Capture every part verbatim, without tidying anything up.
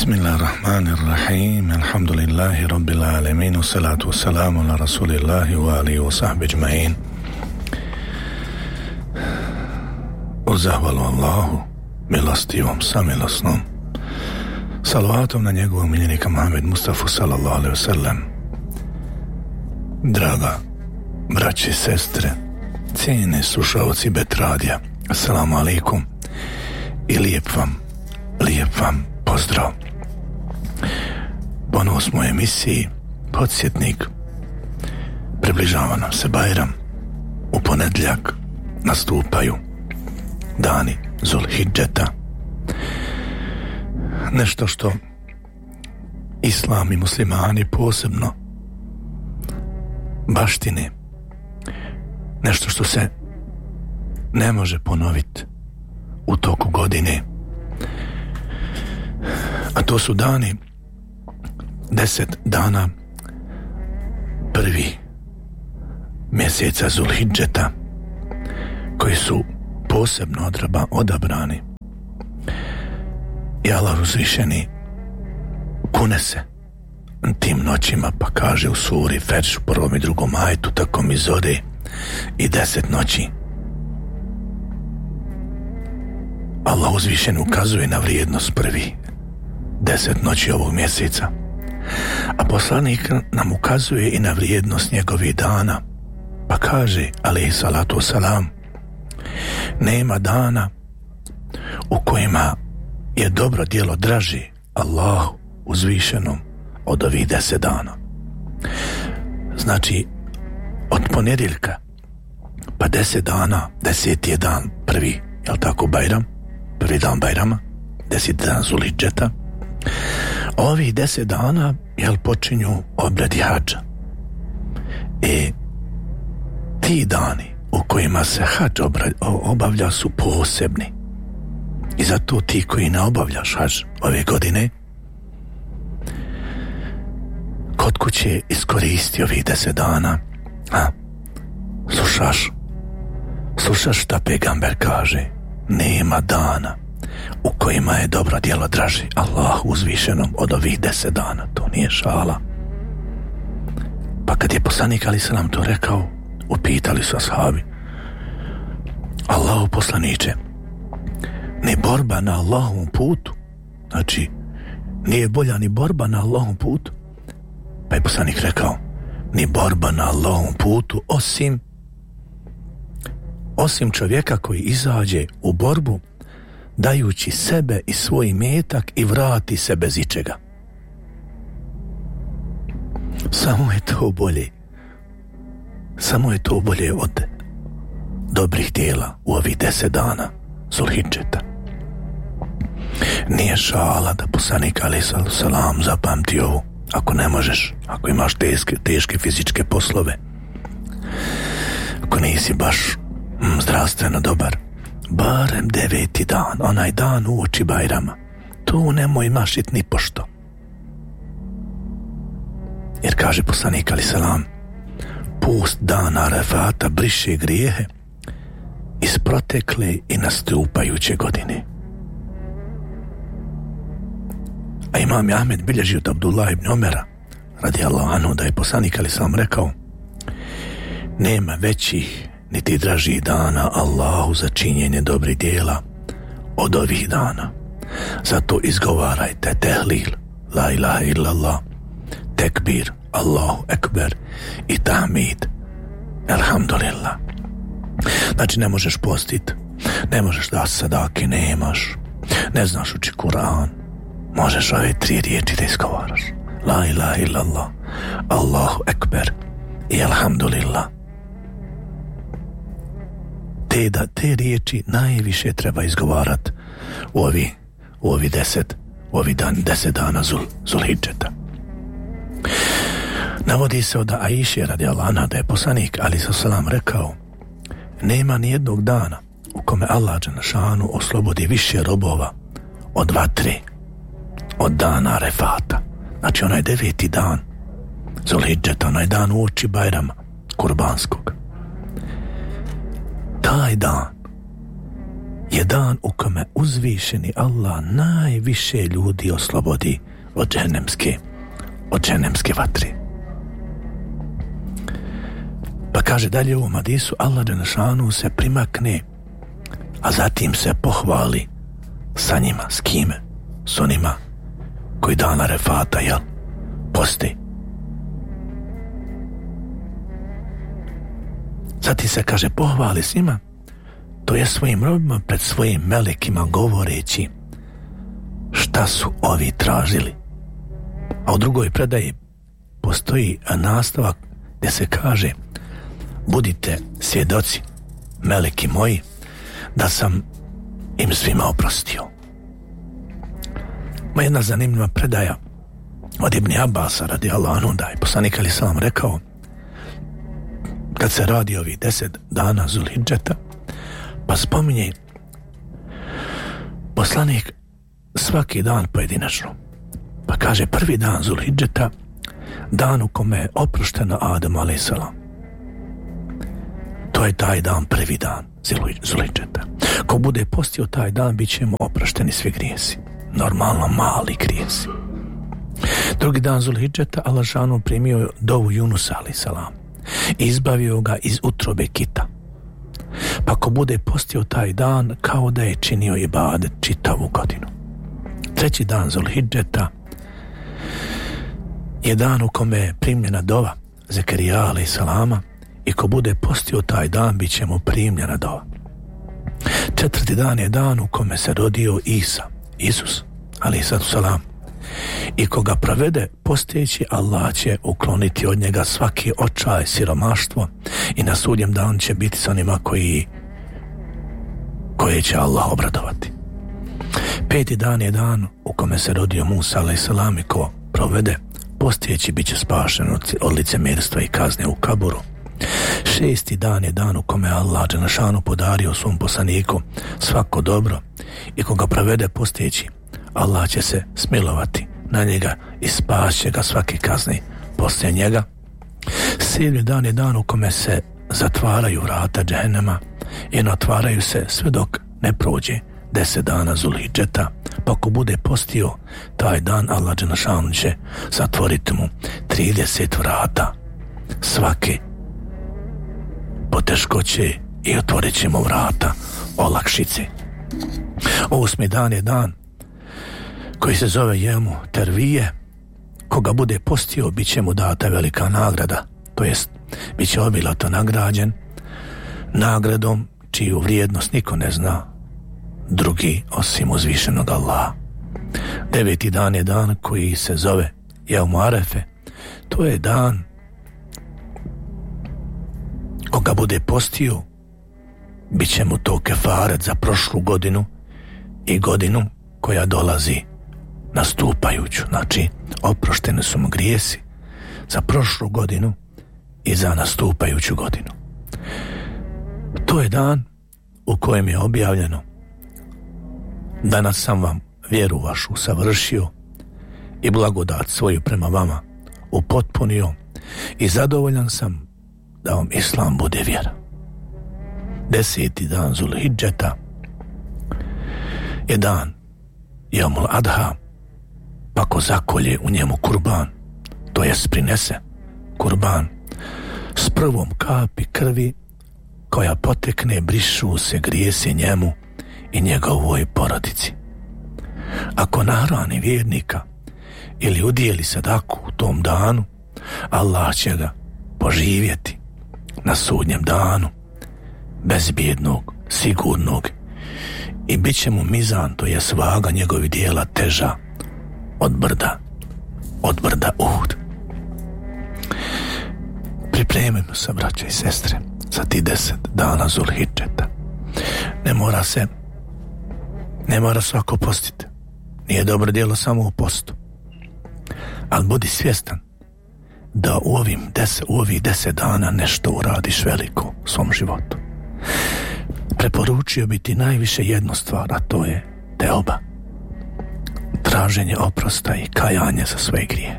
Bismillahirrahmanirrahim. Alhamdulillahi rabbil alamin. Wassalatu wassalamu ala rasulillahi wa alihi wa sahbihi ajma'in. U zahvalu Allahu, milostivom, samilosnom, salavatom na njegovog miljenika Muhammed Mustafa sallallahu alaihi wasallam. Draga braće i sestre, cijene slušalci Bet radija, assalamu alaikum i lijep vam, lijep vam pozdrav. Ponovo smo u emisiji Podsjetnik. Približava nam se Bajram. U ponedjeljak nastupaju dani Zulhidžeta. Nešto što Islam i muslimani posebno baštine. Nešto što se ne može ponoviti u toku godine. A to su dani, deset dana prvi mjeseca Zulhidžeta, koji su posebno odraba, odabrani. I Allah uzvišeni kune se tim noćima, pa kaže u suri Fedž, u prvom i drugom ajetu, tako mi zore i deset noći. Allah uzvišeni ukazuje na vrijednost prvi deset noći ovog mjeseca, a poslanik nam ukazuje i na vrijednost njegovih dana, pa kaže alejhi salatu wasalam, nema dana u kojima je dobro djelo draži Allahu uzvišenom od ovih deset dana. Znači, od ponedjeljka pa deset dana, deseti je dan prvi, jel tako, Bajram, prvi dan Bajrama, deseti dan Zulhidžeta. Ovih deset dana, jel, počinju obredi hadža. E, ti dani u kojima se hadž obavlja su posebni. I zato ti koji ne obavljaš hadž ove godine, kod kuće iskoristi ovih deset dana, a slušaš, slušaš šta pejgamber kaže, nema dana u kojima je dobro djelo draži Allahu uzvišenom od ovih deset dana. To nije šala. Pa kad je poslanik alejhi selam to rekao, upitali su ashabi, Allahu poslaniče, ni borba na Allahovom putu, znači nije bolja ni borba na Allahovom putu? Pa je poslanik rekao, ni borba na Allahovom putu osim osim čovjeka koji izađe u borbu dajući sebe i svoj imetak i vrati se bez ičega. Samo je to bolje. Samo je to bolje od dobrih djela u ovih deset dana Zulhidžeta. Nije šala da poslanik alejhi selam zapamti ovo. Ako ne možeš, ako imaš teške, teške fizičke poslove, ako nisi baš mm, zdravstveno dobar, barem deveti dan, onaj dan uoči Bajrama, tu nemoj mašit ni pošto. Jer kaže poslanik alejhi selam, pust dana Arefata briše grijehe iz protekle i nastupajuće godine. A imam Ahmed bilježi od Abdullah ibn Omera radijallahu anhu da je poslanik alejhi selam rekao, nema većih niti dražih dana Allahu za činjenje dobrih djela od ovih dana. Zato izgovarajte tehlil, la ilaha illallah, tekbir, Allahu ekber i tahmid, elhamdulillah. Znači, ne možeš postit, ne možeš da sadake, nemaš, ne znaš uči Kur'an, možeš ove tri riječi da izgovaraš, la ilaha illallah, Allahu ekber i elhamdulillah. Te, da, te riječi najviše treba izgovarat u ovi, u ovi deset, u ovi dan, deset dana Zul, Zulhidžeta. Navodi se od Aiše radijallahu anha da je poslanik alejhi selam rekao, nema ni jednog dana u kome Allah dželešanu oslobodi više robova od vatre, od dana Arefata. Znači onaj deveti dan Zulhidžeta, onaj dan uoči Bajrama kurbanskog. Taj dan je dan u kome uzvišeni Allah najviše ljudi oslobodi od džehennemske, od džehennemske vatre. Pa kaže dalje u ovom hadisu, Allah dželešanu se primakne, a zatim se pohvali sa njima. S kime? S onima koji dan Arefata, jel, posti. Zatim se kaže pohvali s njima, to je svojim robima pred svojim melekima govoreći šta su ovi tražili. A u drugoj predaji postoji nastavak gdje se kaže budite svjedoci, meleki moji, da sam im svima oprostio. Ma jedna zanimljiva predaja od Ibn Abasa radijallahu anhu, da je poslanik alejhi selam rekao kad se radi ovih deset dana Zulhidžeta, pa spominje poslanik svaki dan pojedinačno. Pa kaže prvi dan Zulhidžeta, dan u kome je oprošteno Adamu alejhi selam. To je taj dan, prvi dan Zulhidžeta. Ko bude postio taj dan, bit će mu oprošteni svi grijesi. Normalno mali grijesi. Drugi dan Zulhidžeta Allah šanu primio dovu Junusa alejhi selam i izbavio ga iz utrobe kita. Pa ko bude postio taj dan, kao da je činio ibadet čitavu godinu. Treći dan Zulhidžeta je dan u kome je primljena dova Zekerija alejhi selama i ko bude postio taj dan, bit će mu primljena dova. Četvrti dan je dan u kome se rodio Isa, Isus alejhi selam, i koga provede posteći, Allah će ukloniti od njega svaki očaj, siromaštvo i na sudnjem danu će biti s onima koji koje će Allah obradovati. Peti dan je dan u kome se rodio Musa alejhi selam i ko provede posteći bit će spašen od licemjerstva i kazne u kaburu. Šesti dan je dan u kome Allah dželešanu podario svom poslaniku svako dobro i koga provede posteći, Allah će se smilovati na njega i spašće ga svake kazne poslije njega. Sedmi dan je dan u kome se zatvaraju vrata džehennema i ne otvaraju se sve dok ne prođe deset dana Zulhidžeta, pa ko bude postio taj dan, Allah dželešanu će zatvoriti mu trideset vrata svake poteškoće i otvorit će mu vrata olakšice. Osmi dan je dan koji se zove Jemu Tervije. Koga bude postio, bit će mu data velika nagrada, to jest bit će obilato nagrađen nagradom čiju vrijednost niko ne zna drugi osim uzvišenog Allaha. Deveti dan je dan koji se zove Jemu Arefe. To je dan koga bude postio, bit će mu to kefaret za prošlu godinu i godinu koja dolazi nastupajuću. Znači, oprošteni su mu grijesi za prošlu godinu i za nastupajuću godinu. To je dan u kojem je objavljeno: danas sam vam vjeru vašu savršio i blagodat svoju prema vama upotpunio i zadovoljan sam da vam Islam bude vjera. Deseti dan Zulhidžeta je dan Jemul Adha, pa ko zakolje u njemu kurban, to jest prinese kurban s prvom kapi krvi koja potekne, brišu se grijesi njemu i njegovoj porodici. Ako nahrani vjernika ili udijeli sadaku u tom danu, Allah će ga poživjeti na sudnjem danu bezbjednog, sigurnog, i bit će mu mizan, to je vaga njegovih dijela, teža od brda od brda Uhud. Pripremimo se, braće i sestre, za ti deset dana Zulhidžeta. Ne mora se ne mora svako postiti, nije dobro djelo samo u postu, ali budi svjestan da u ovim deset, u ovih deset dana nešto uradiš veliko u svom životu. Preporučio bi ti najviše jednu stvar, a to je teoba, traženje oprosta i kajanje za sve grije.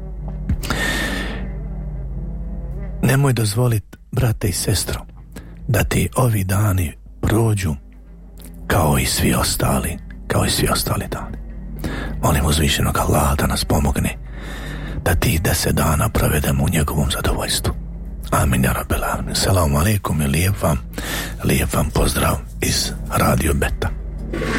Nemoj dozvoliti, brate i sestro, da ti ovi dani prođu kao i svi ostali, kao i svi ostali dani. Molim uzvišenog Allaha da nas pomogne da tih deset dana provedemo u njegovom zadovoljstvu. Amin ja rabbel alamin. Selamu alaikum i lijep vam, lijep vam pozdrav iz Radio Beta.